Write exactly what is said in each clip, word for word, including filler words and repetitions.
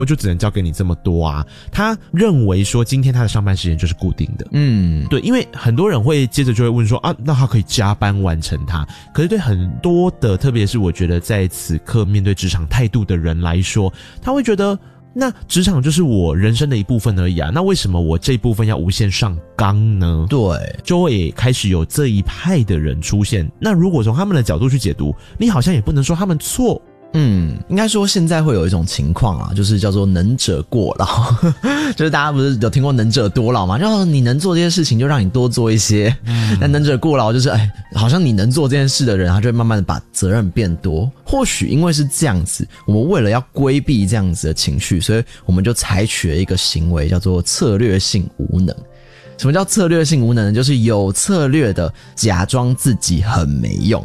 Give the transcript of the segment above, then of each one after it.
我就只能交给你这么多啊。他认为说今天他的上班时间就是固定的。嗯，对，因为很多人会接着就会问说啊，那他可以加班完成它。可是对很多的，特别是我觉得在此刻面对职场态度的人来说，他会觉得那职场就是我人生的一部分而已啊，那为什么我这一部分要无限上纲呢？对，就会开始有这一派的人出现。那如果从他们的角度去解读，你好像也不能说他们错。 嗯，应该说现在会有一种情况啊，就是叫做能者过劳就是大家不是有听过能者多劳吗？就是你能做这些事情就让你多做一些、嗯、但能者过劳就是哎，好像你能做这件事的人他就会慢慢的把责任变多。或许因为是这样子，我们为了要规避这样子的情绪，所以我们就采取了一个行为叫做策略性无能。什么叫策略性无能呢？就是有策略的假装自己很没用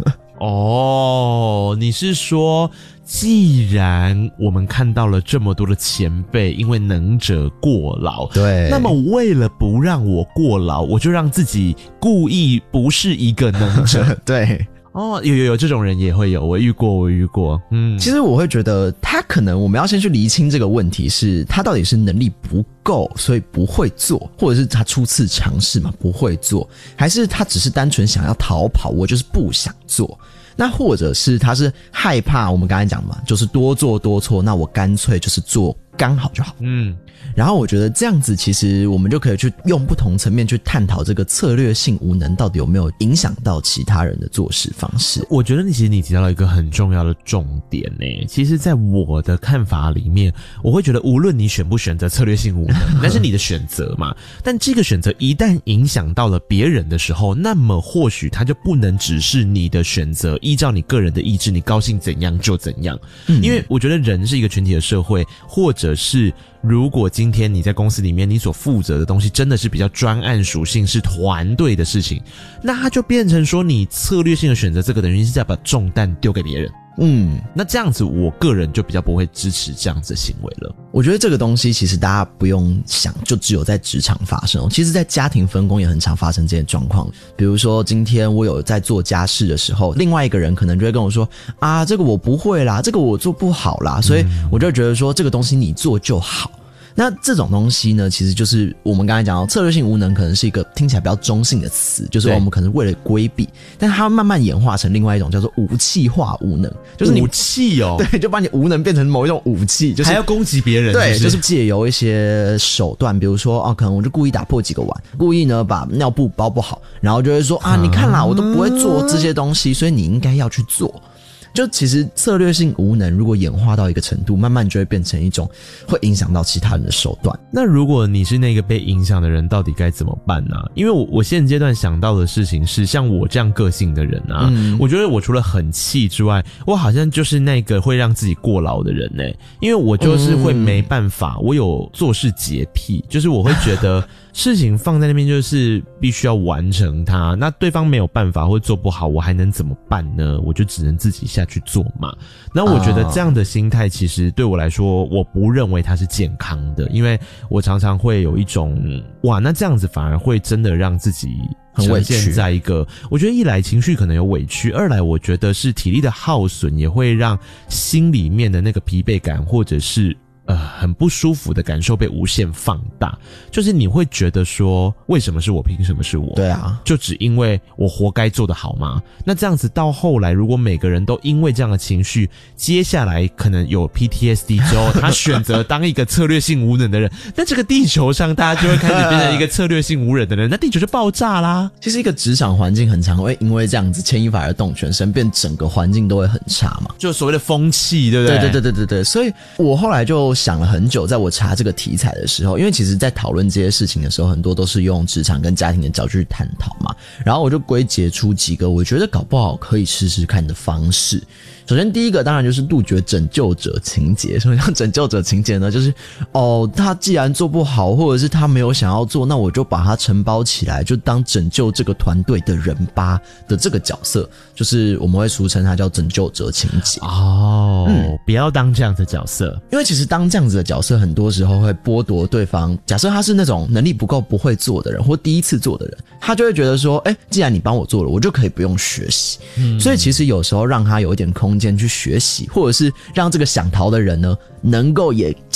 哦，你是说既然我们看到了这么多的前辈因为能者过劳，对，那么为了不让我过劳，我就让自己故意不是一个能者对哦，有有有这种人也会有，我遇过我遇过。嗯， 其实我会觉得他可能我们要先去厘清这个问题，是他到底是能力不够所以不会做，或者是他初次尝试嘛不会做，还是他只是单纯想要逃跑，我就是不想做。那或者是他是害怕我们刚才讲嘛，就是多做多错，那我干脆就是做刚好就好。嗯，然后我觉得这样子其实我们就可以去用不同层面去探讨这个策略性无能到底有没有影响到其他人的做事方式。 我觉得你其实你提到了一个很重要的重点耶，其实在我的看法里面，我会觉得无论你选不选择策略性无能那是你的选择嘛，但这个选择一旦影响到了别人的时候，那么或许它就不能只是你的选择，依照你个人的意志，你高兴怎样就怎样。嗯，因为我觉得人是一个群体的社会，或者是如果今天你在公司里面你所负责的东西真的是比较专案属性，是团队的事情，那它就变成说你策略性的选择这个等于是在把重担丢给别人。嗯，那这样子我个人就比较不会支持这样子的行为了。 我觉得这个东西其实大家不用想就只有在职场发生，其实在家庭分工也很常发生这些状况。比如说今天我有在做家事的时候，另外一个人可能就会跟我说啊，这个我不会啦，这个我做不好啦，所以我就觉得说这个东西你做就好。那这种东西呢，其实就是我们刚才讲到策略性无能，可能是一个听起来比较中性的词，就是我们可能为了规避，但它慢慢演化成另外一种叫做武器化无能，就是你武器哦， 对，就把你无能变成某一种武器，就是还要攻击别人， 对，就是借由一些手段，比如说哦，可能我就故意打破几个碗，故意呢把尿布包不好，然后就会说啊，你看啦，我都不会做这些东西，所以你应该要去做。就其实策略性无能如果演化到一个程度，慢慢就会变成一种会影响到其他人的手段。 那如果你是那个被影响的人，到底该怎么办呢、啊？因为我我现阶段想到的事情是，像我这样个性的人啊、嗯、我觉得我除了很气之外，我好像就是那个会让自己过劳的人欸，因为我就是会没办法、嗯、我有做事洁癖，就是我会觉得事情放在那边就是必须要完成它，那对方没有办法或做不好，我还能怎么办呢？我就只能自己下去做嘛。那我觉得这样的心态其实对我来说，我不认为它是健康的，因为我常常会有一种哇，那这样子反而会真的让自己很委屈， 在一个我觉得一来情绪可能有委屈，二来我觉得是体力的耗损也会让心里面的那个疲惫感或者是呃，很不舒服的感受被无限放大，就是你会觉得说，为什么是我，凭什么是我？ 对啊， 就只因为我活该做得好吗？那这样子到后来，如果每个人都因为这样的情绪，接下来可能有 P T S D 之后，他选择当一个策略性无能的人，那这个地球上大家就会开始变成一个策略性无能的人，那地球就爆炸啦。 其实一个职场环境很常会因为这样子牵一发而动全身，变整个环境都会很差嘛， 就所谓的风气，对不对？ 对对对对对对，所以我后来就想了很久，在我查这个题材的时候，因为其实在讨论这些事情的时候，很多都是用职场跟家庭的角度去探讨嘛，然后我就归结出几个我觉得搞不好可以试试看的方式。首先第一个当然就是杜绝拯救者情节。什么叫拯救者情节呢？就是哦，他既然做不好，或者是他没有想要做，那我就把他承包起来，就当拯救这个团队的人吧的这个角色，就是我们会俗称他叫拯救者情节。 哦，嗯，不要当这样的角色， 因为其实当这样子的角色很多时候会剥夺对方，假设他是那种能力不够不会做的人，或第一次做的人，他就会觉得说，诶，既然你帮我做了，我就可以不用学习。嗯，所以其实有时候让他有一点空空间去学习，或者是让这个想逃的人呢，能够也